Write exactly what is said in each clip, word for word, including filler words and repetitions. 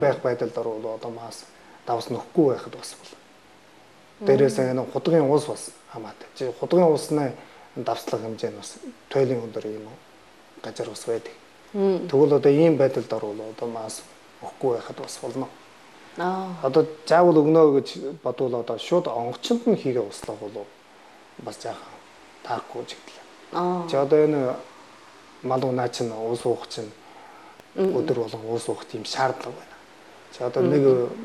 байх байдалд орвол одоо маас давс нөхгүй байхад бас бол. Дээрээс энэ худгийн уус бас хамаатай. Чи худгийн уусны давслах хэмжээ нь бас туйлын өндөр юм уу? Газар ус байдаг. Тэгвэл одоо ийм байдалд орвол одоо маас өгөхгүй байхад бас болно. Аа. Одоо заавал өгнө гэж бодвол одоо шууд онгоцонд нь хийгээ услах болов бас жаахан таарахгүй ч гэдлээ. Аа. Чи одоо энэ мал унаа чинь уус уух чинь өдөр болгон уус уух тийм шаардлага байна. Чи одоо нэг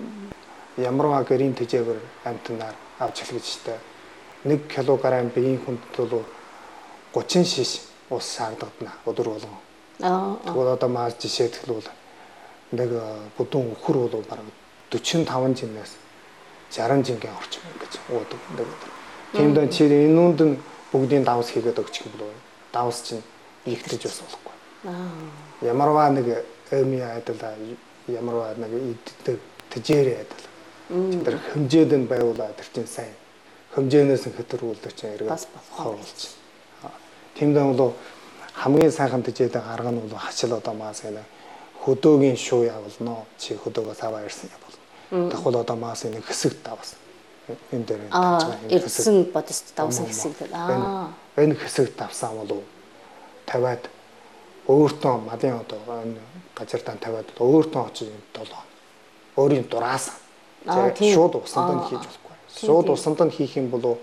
ямарваа гэрийн тэжээгээр амтнаар авч хэлгэж штэ. нэг килограмм биеийн хүнд бол гучин шиш ус шаардлагадна өдөр болгон. Аа. Тэгвэл одоо маа жишээ хэлвэл нэг бүдүүн өхөр бол бараг дөрвөн таван жинээс шаран жингийн орчим гэж уудаг. Тиймдээ чи энүүнд нь бүгдийн давс хийгээд өгчих юм бол давс чинь игтэж бас болохгүй. Аа. Ямарваа нэг эми айдал ямарваа нэг иддэг тэжээрээ айдал. Тэр хэмжээд нь байвуулаа тэр чинь сайн. Хэмжээнээс нь хэтэрүүлдэг чинь эргээд хоолж. Тиймдээ бол хамгийн сайхан тэжээдэг арга нь бол хачил одоо маас гэнэ хөдөөгийн шуу явуулно. Чи хөдөөгөөс аваа ирсэн явуул. Тэгвэл одоо маас энэ хэсэг давс. Энэ дээр ирсэн бодис давсан хэсэг. Аа. Энэ хэсэг давсан бол тавиад өөртөө малын одоо энэ газартаа тавиад өөртөө очиж долоо. Өөрийн дураас шууд усанд нь хийж болохгүй. Шууд усанд нь хийх юм бол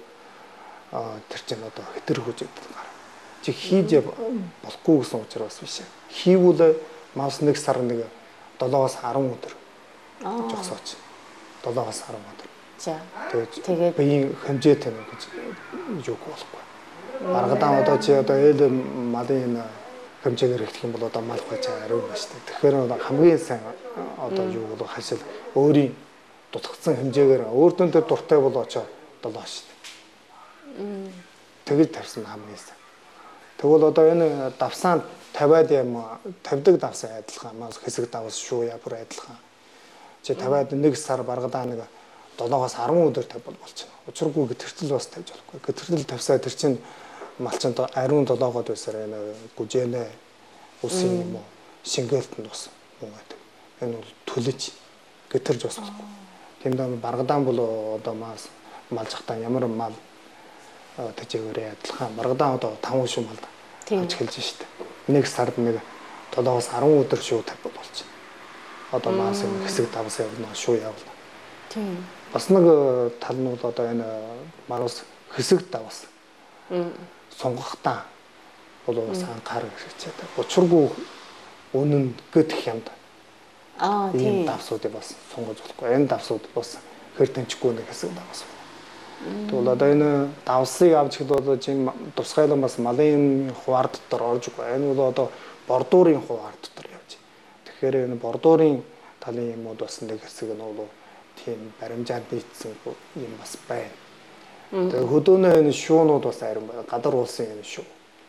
тэр чинь одоо хэтэр хүчтэй гараа. Чи хийж болохгүй гэсэн учраас биш. Хийвэл мас нэг сар нэг долоос арван өдөр. Аа. Жогсооч. долоос арван өдөр. За. Тэгээд биеийн хэмжээтэй нэг гэж юу болохгүй. Маргадаа одоо чи одоо ээл малын хэмжээгээр хэлэх юм бол одоо мал гаж ариун байна шүү дээ. Тэгэхээр хамгийн сайн одоо юу бол хашил өөрийн дутгдсан хэмжээгээр өөртөө тэр дуртай бол очоо долоо шүү дээ. Тэгэж тавьсан хамгийн сайн. Тэгвэл одоо энэ давсаан тавиад юм тавьдаг давсан адилхан мас хэсэг давс шүү япур адилхан. Чи тавиад нэг сар баргадаа нэг долоогоос арван өдөр тавьбал болчихно. Учиргүй гэтэртэл бас тавьж болохгүй. Гэтэртэл тавьсаа тэр чинь малчанд ариун долоогоод байсаар энэ гүжэнэ усын юм уу шингээлт нь бас муу байдаг. Энэ бол төлөж гэтэрж бас болохгүй. Тиймдээ баргадаан бол одоо мас мал жахтаа ямар мал тэжээгээр адилхан баргадаан одоо таван шүү мал авч хэлж штэ. Нэг сард нэг долоогоос арван өдөр шүү тавьбал болчихно. Одоо мас хэсэг давс явна шүү явна. Тийм. Бас нэг тал нь бол одоо энэ марус хэсэг давс. Сунгахтаа бол бас анхаар хэрэгцээд. Учиргүй үнэн гэх юмд. Аа тийм. Энэ давсуудыг бас сунгаж болохгүй. Энэ давсууд бас хэр тэнчгүй нэг хэсэг давс. Тэгвэл одоо энэ давсыг авч хэлбэл чинь тусгайлан бас малын хуваар дотор орж байгаа. Энэ бол одоо бордуурын хуваар дотор явж. Тэгэхээр энэ бордуурын талын юмуд бас нэг хэсэг нь бол тийм баримжаанд нийцсэн юм бас байна. Тэгээ хөдөөнөө энэ шуунууд бас арим байна. Гадар уулсын энэ шүү.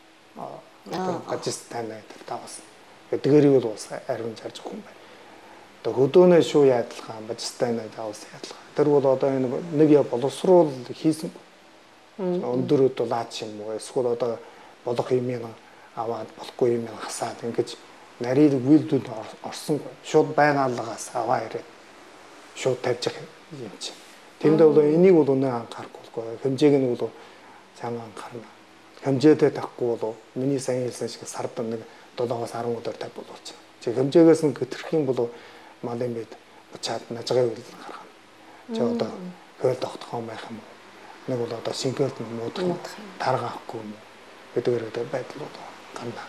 Аа гажис танай тавс. Эдгээрийг бол бас арим жарж өгөх юм байна. Тэгээ хөдөөнөө шүү яадлахаа бажистай энэ тавс яадлахаа. Тэр бол одоо энэ нэг я боловсруул хийсэн. Өндөрөд лаач юм уу? Эсвэл одоо болох юм аваад болохгүй юм хасаад ингэж нарийн үйлдэлд орсонгүй. Шууд байгаалгаас аваа ирээд шууд тавьж юм чинь. Тиймдээ бол энийг бол өнөө анхаарахгүй болохгүй. Хэмжээг нь бол цаана анхаарна. Хэмжээтэй тахгүй бол миний сайн хэлсэн шиг сард нэг долоогоос арван өдөр тавь болчихно. Чи хэмжээгээс нь гэтрэх юм бол малын бид бучаад нажгаа үйл гаргана. Чи одоо хөөл тогтхон байх юм. Нэг бол одоо шингээлт нь муудах, тарга авахгүй юм. Гэдгээр байдлууд гана.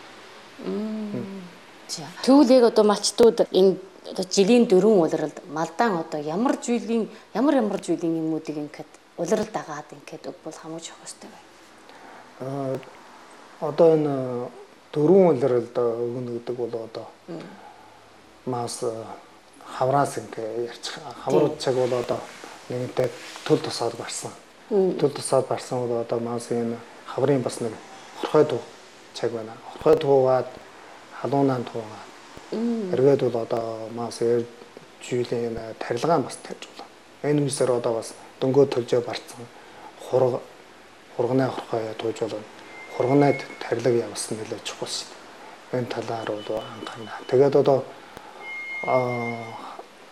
За. Тэгвэл яг одоо малчтууд энэ одоо жилийн дөрвөн улиралд малдаан одоо ямар зүйлийн ямар ямар зүйлийн юмнуудыг ингээд улиралд дагаад ингээд өгбөл хамууж авах хэрэгтэй байна. Аа одоо энэ дөрвөн улиралд өгнө гэдэг бол одоо мас хавраас ингээд ярьчих. Хаврууд цаг бол одоо нэгэнтээ төл тусаад барсан. Төл тусаад барсан бол одоо мас энэ хаврын бас нэг хорхой дуу цаг байна. Хорхой дуугаад халуунаа туугаа. Эргээд бол одоо мас жилийн тарилгаан бас тавьж байна. Энэ үсээр одоо бас дөнгөө төлжөө барцсан хург хурганы хорхой тууж болно. Хурганаад тарилга явуулсан нэлээд чухал шүү дээ. Энэ талаар бол анхаарна. Тэгээд одоо